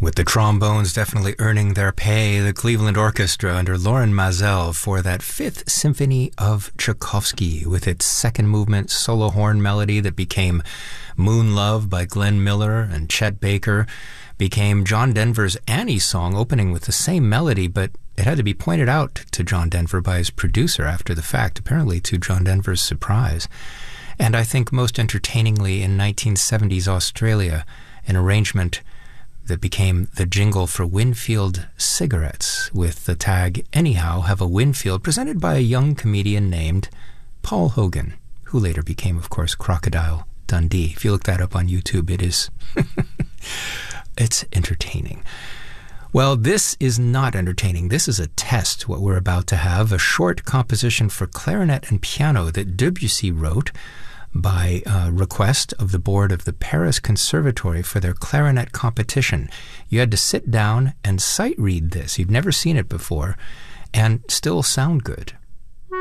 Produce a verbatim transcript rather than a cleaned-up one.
With the trombones definitely earning their pay, the Cleveland Orchestra under Lorin Maazel for that Fifth Symphony of Tchaikovsky with its second movement solo horn melody that became Moon Love by Glenn Miller and Chet Baker, became John Denver's Annie song opening with the same melody, but it had to be pointed out to John Denver by his producer after the fact, apparently to John Denver's surprise. And I think most entertainingly in nineteen seventies Australia, an arrangement that became the jingle for Winfield cigarettes with the tag Anyhow Have a Winfield, presented by a young comedian named Paul Hogan, who later became, of course, Crocodile Dundee. If you look that up on YouTube, it is it's entertaining. Well, this is not entertaining. This is a test, what we're about to have, a short composition for clarinet and piano that Debussy wrote by uh, request of the board of the Paris Conservatory for their clarinet competition. You had to sit down and sight read this. You'd never seen it before, and still sound good.